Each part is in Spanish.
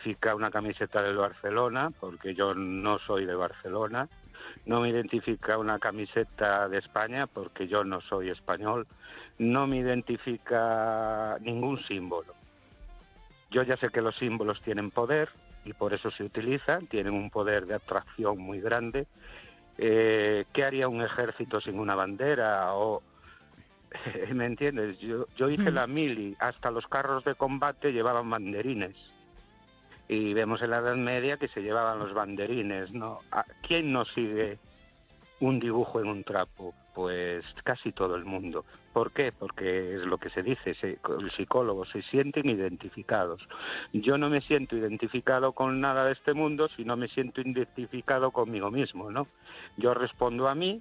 identifica una camiseta del Barcelona, porque yo no soy de Barcelona. No me identifica una camiseta de España, porque yo no soy español. No me identifica ningún símbolo. Yo ya sé que los símbolos tienen poder y por eso se utilizan, tienen un poder de atracción muy grande. ¿Qué haría un ejército sin una bandera? O ¿me entiendes? Yo hice la mili, hasta los carros de combate llevaban banderines. Y vemos en la Edad Media que se llevaban los banderines, ¿no? ¿Quién no sigue un dibujo en un trapo? Pues casi todo el mundo. ¿Por qué? Porque es lo que se dice, el psicólogo, se sienten identificados. Yo no me siento identificado con nada de este mundo, sino me siento identificado conmigo mismo, ¿no? Yo respondo a mí,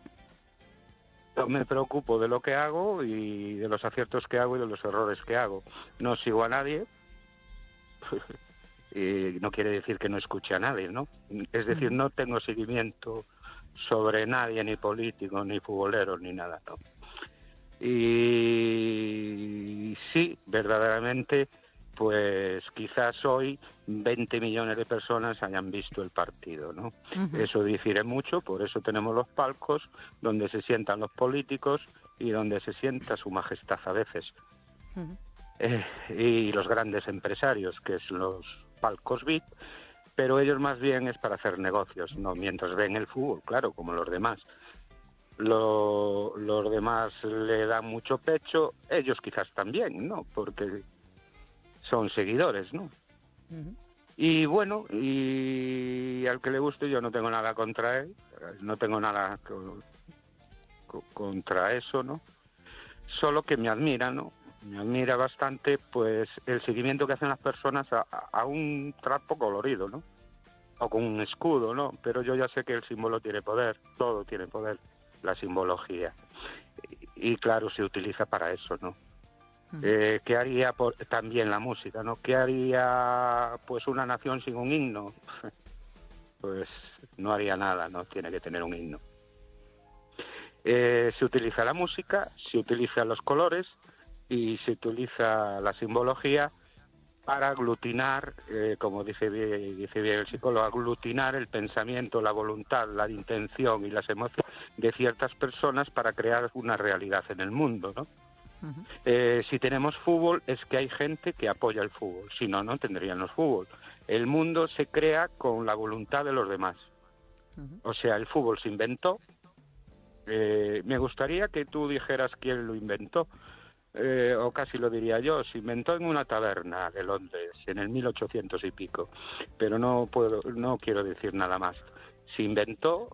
yo me preocupo de lo que hago y de los aciertos que hago y de los errores que hago. No sigo a nadie. Y no quiere decir que no escuche a nadie, ¿no? Es decir, no tengo seguimiento sobre nadie, ni político, ni futbolero, ni nada, ¿no? Y sí, verdaderamente, pues quizás hoy 20 millones de personas hayan visto el partido, ¿no? Eso difiere mucho, por eso tenemos los palcos donde se sientan los políticos y donde se sienta su majestad a veces. Y los grandes empresarios, que es los palcos VIP, pero ellos más bien es para hacer negocios, no mientras ven el fútbol, claro, como los demás. Los demás le dan mucho pecho, ellos quizás también, ¿no? Porque son seguidores, ¿no? Y bueno, y al que le guste, yo no tengo nada contra él, no tengo nada contra eso, ¿no? Solo que me admira, ¿no? Me admira bastante, pues, el seguimiento que hacen las personas a un trapo colorido, ¿no? O con un escudo, ¿no? Pero yo ya sé que el símbolo tiene poder, todo tiene poder, la simbología. Y claro, se utiliza para eso, ¿no? ¿Qué haría también la música, ¿no? ¿Qué haría, pues, una nación sin un himno? Pues no haría nada, ¿no? Tiene que tener un himno. Se utiliza la música, se utilizan los colores y se utiliza la simbología para aglutinar, como dice bien el psicólogo, aglutinar el pensamiento, la voluntad, la intención y las emociones de ciertas personas para crear una realidad en el mundo, ¿no? Si tenemos fútbol es que hay gente que apoya el fútbol, si no, no tendríamos fútbol. El mundo se crea con la voluntad de los demás. O sea, el fútbol se inventó. Me gustaría que tú dijeras quién lo inventó. O casi lo diría yo, se inventó en una taberna de Londres en el 1800 y pico, pero no quiero decir nada más. Se inventó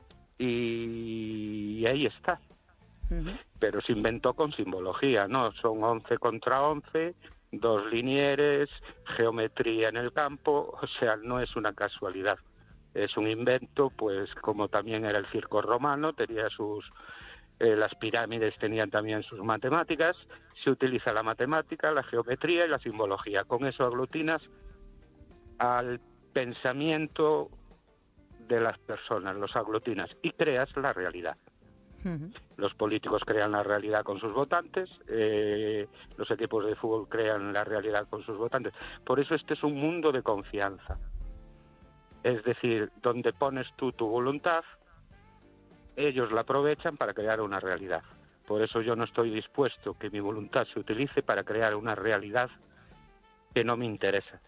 y ahí está. Pero se inventó con simbología, ¿no? Son 11 contra 11, 2 linieres, geometría en el campo, o sea, no es una casualidad. Es un invento, pues como también era el circo romano, tenía las pirámides tenían también sus matemáticas, se utiliza la matemática, la geometría y la simbología. Con eso aglutinas al pensamiento de las personas, los aglutinas y creas la realidad. Los políticos crean la realidad con sus votantes, los equipos de fútbol crean la realidad con sus votantes. Por eso este es un mundo de confianza. Es decir, donde pones tú tu voluntad, ellos la aprovechan para crear una realidad. Por eso yo no estoy dispuesto que mi voluntad se utilice para crear una realidad que no me interesa.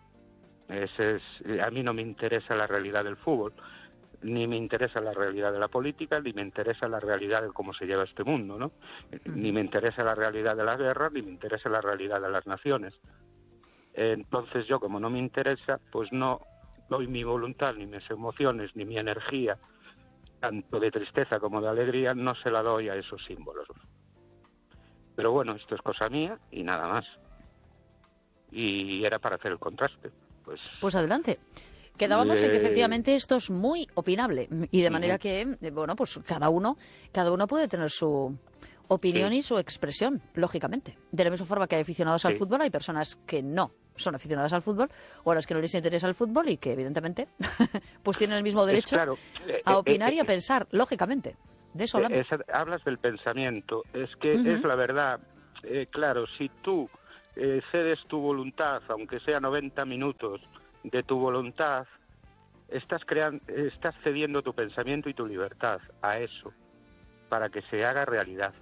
A mí no me interesa la realidad del fútbol, ni me interesa la realidad de la política, ni me interesa la realidad de cómo se lleva este mundo, ¿no? Ni me interesa la realidad de la guerra, ni me interesa la realidad de las naciones. Entonces yo, como no me interesa, pues no doy mi voluntad, ni mis emociones, ni mi energía, tanto de tristeza como de alegría, no se la doy a esos símbolos. Pero bueno, esto es cosa mía y nada más. Y era para hacer el contraste. Pues adelante. Quedábamos en que efectivamente esto es muy opinable y de manera que, bueno, pues cada uno puede tener su opinión y su expresión, lógicamente. De la misma forma que hay aficionados al fútbol, hay personas que no son aficionadas al fútbol o a las que no les interesa el fútbol y que evidentemente pues tienen el mismo derecho a opinar y a pensar, lógicamente. De eso hablamos. Hablas del pensamiento, es que es la verdad. Claro, si tú cedes tu voluntad, aunque sea 90 minutos de tu voluntad, estás cediendo tu pensamiento y tu libertad a eso, para que se haga realidad.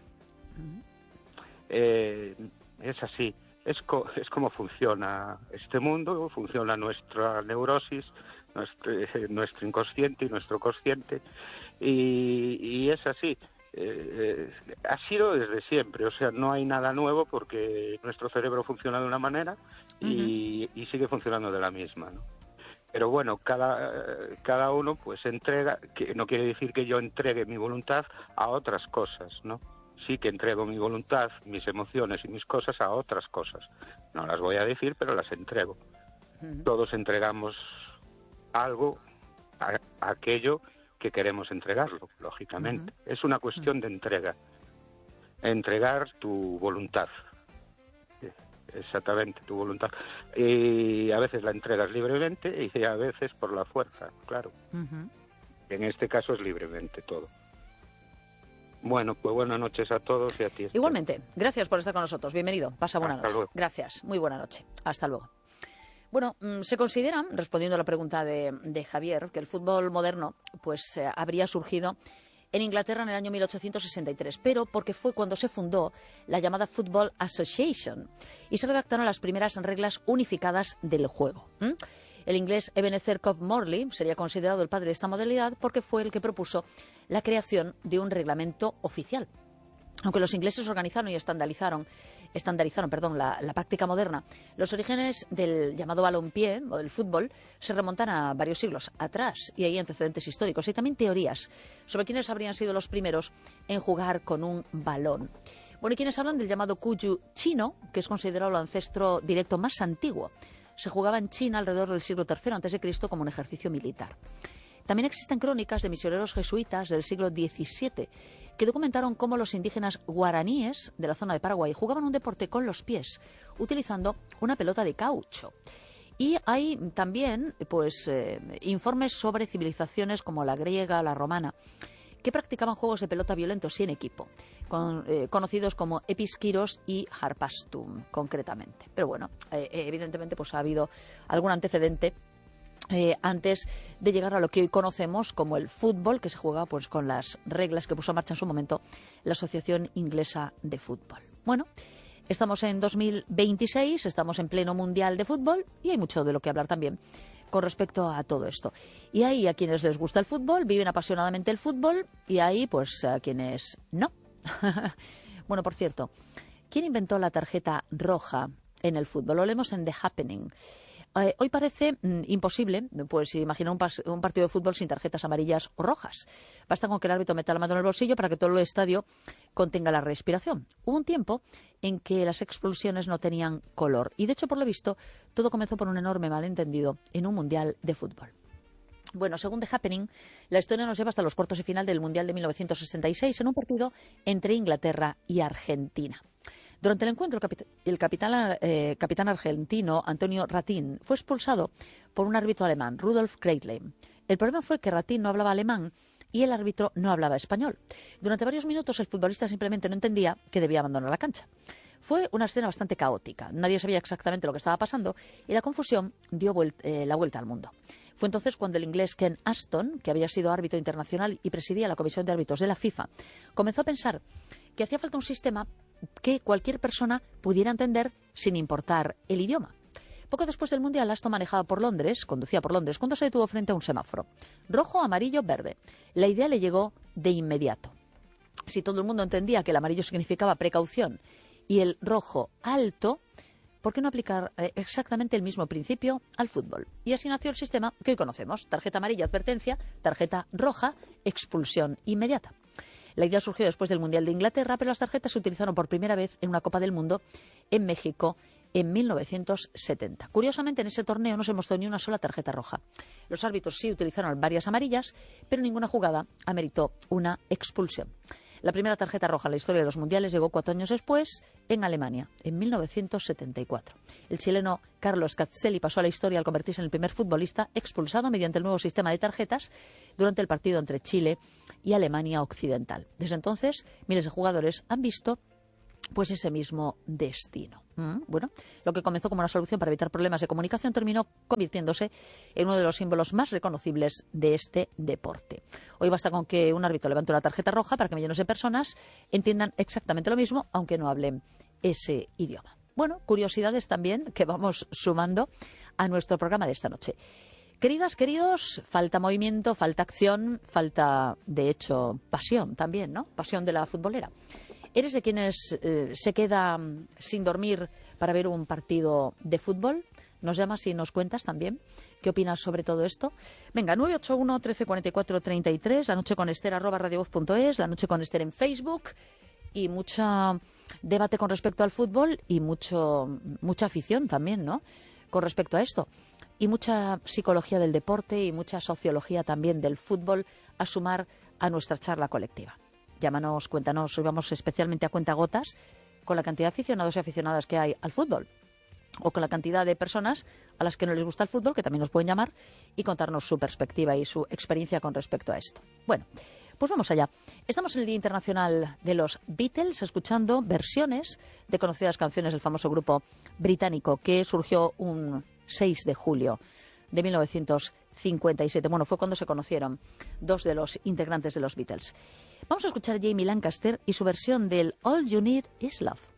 Es así, es como funciona este mundo, funciona nuestra neurosis, nuestro inconsciente y nuestro consciente, y es así. Ha sido desde siempre, o sea, no hay nada nuevo porque nuestro cerebro funciona de una manera y sigue funcionando de la misma, ¿no? Pero bueno, cada uno pues entrega, que no quiere decir que yo entregue mi voluntad a otras cosas, ¿no? Sí que entrego mi voluntad, mis emociones y mis cosas a otras cosas. No las voy a decir, pero las entrego. Todos entregamos algo a aquello que queremos entregarlo, lógicamente. Es una cuestión de entrega. Entregar tu voluntad. Exactamente, tu voluntad. Y a veces la entregas libremente y a veces por la fuerza, claro. En este caso es libremente todo. Bueno, pues buenas noches a todos y a ti, Esther. Igualmente, gracias por estar con nosotros. Bienvenido, pasa buena noche. Luego. Gracias, muy buena noche. Hasta luego. Bueno, se considera, respondiendo a la pregunta de Javier, que el fútbol moderno pues habría surgido en Inglaterra en el año 1863, pero porque fue cuando se fundó la llamada Football Association y se redactaron las primeras reglas unificadas del juego. El inglés Ebenezer Cobb Morley sería considerado el padre de esta modalidad porque fue el que propuso la creación de un reglamento oficial. Aunque los ingleses organizaron y estandarizaron la práctica moderna, los orígenes del llamado balompié o del fútbol se remontan a varios siglos atrás y hay antecedentes históricos y también teorías sobre quiénes habrían sido los primeros en jugar con un balón. Bueno, y quienes hablan del llamado Cuyu chino, que es considerado el ancestro directo más antiguo. Se jugaba en China alrededor del siglo III a.C. como un ejercicio militar. También existen crónicas de misioneros jesuitas del siglo XVII que documentaron cómo los indígenas guaraníes de la zona de Paraguay jugaban un deporte con los pies, utilizando una pelota de caucho. Y hay también informes sobre civilizaciones como la griega, la romana, que practicaban juegos de pelota violentos y en equipo, conocidos como episquiros y harpastum, concretamente. Pero bueno, evidentemente pues ha habido algún antecedente antes de llegar a lo que hoy conocemos como el fútbol, que se juega pues con las reglas que puso en marcha en su momento la Asociación Inglesa de Fútbol. Bueno, estamos en 2026, estamos en pleno Mundial de Fútbol y hay mucho de lo que hablar también con respecto a todo esto. Y hay a quienes les gusta el fútbol, viven apasionadamente el fútbol, y hay pues a quienes no. Bueno, por cierto, ¿quién inventó la tarjeta roja en el fútbol? Lo leemos en The Happening. Hoy parece imposible pues imaginar un partido de fútbol sin tarjetas amarillas o rojas. Basta con que el árbitro meta la mano en el bolsillo para que todo el estadio contenga la respiración. Hubo un tiempo en que las expulsiones no tenían color y, de hecho, por lo visto, todo comenzó por un enorme malentendido en un mundial de fútbol. Bueno, según The Happening, la historia nos lleva hasta los cuartos de final del Mundial de 1966 en un partido entre Inglaterra y Argentina. Durante el encuentro, el capitán argentino Antonio Ratín fue expulsado por un árbitro alemán, Rudolf Kreitlein. El problema fue que Ratín no hablaba alemán y el árbitro no hablaba español. Durante varios minutos el futbolista simplemente no entendía que debía abandonar la cancha. Fue una escena bastante caótica. Nadie sabía exactamente lo que estaba pasando y la confusión dio la vuelta al mundo. Fue entonces cuando el inglés Ken Aston, que había sido árbitro internacional y presidía la Comisión de Árbitros de la FIFA, comenzó a pensar que hacía falta un sistema que cualquier persona pudiera entender sin importar el idioma. Poco después del Mundial, Aston conducía por Londres, cuando se detuvo frente a un semáforo. Rojo, amarillo, verde. La idea le llegó de inmediato. Si todo el mundo entendía que el amarillo significaba precaución y el rojo alto, ¿por qué no aplicar exactamente el mismo principio al fútbol? Y así nació el sistema que hoy conocemos. Tarjeta amarilla, advertencia; tarjeta roja, expulsión inmediata. La idea surgió después del Mundial de Inglaterra, pero las tarjetas se utilizaron por primera vez en una Copa del Mundo en México en 1970. Curiosamente, en ese torneo no se mostró ni una sola tarjeta roja. Los árbitros sí utilizaron varias amarillas, pero ninguna jugada ameritó una expulsión. La primera tarjeta roja en la historia de los mundiales llegó 4 años después en Alemania, en 1974. El chileno Carlos Cazzelli pasó a la historia al convertirse en el primer futbolista expulsado mediante el nuevo sistema de tarjetas durante el partido entre Chile y Alemania Occidental. Desde entonces, miles de jugadores han visto pues ese mismo destino. Bueno, lo que comenzó como una solución para evitar problemas de comunicación terminó convirtiéndose en uno de los símbolos más reconocibles de este deporte. Hoy basta con que un árbitro levante una tarjeta roja para que millones de personas entiendan exactamente lo mismo, aunque no hablen ese idioma. Bueno, curiosidades también que vamos sumando a nuestro programa de esta noche. Queridas, queridos, falta movimiento, falta acción, falta, de hecho, pasión también, ¿no? Pasión de la futbolera. ¿Eres de quienes se queda sin dormir para ver un partido de fútbol? Nos llamas y nos cuentas también qué opinas sobre todo esto. Venga, 981 13 44 33, la noche con Esther @radiovoz.es, la noche con Esther en Facebook, y mucho debate con respecto al fútbol y mucha afición también, ¿no? Con respecto a esto. Y mucha psicología del deporte y mucha sociología también del fútbol a sumar a nuestra charla colectiva. Llámanos, cuéntanos, hoy vamos especialmente a cuentagotas con la cantidad de aficionados y aficionadas que hay al fútbol, o con la cantidad de personas a las que no les gusta el fútbol, que también nos pueden llamar y contarnos su perspectiva y su experiencia con respecto a esto. Bueno, pues vamos allá. Estamos en el Día Internacional de los Beatles, escuchando versiones de conocidas canciones del famoso grupo británico que surgió un 6 de julio de 1957. Bueno, fue cuando se conocieron dos de los integrantes de los Beatles. Vamos a escuchar a Jamie Lancaster y su versión del All You Need Is Love.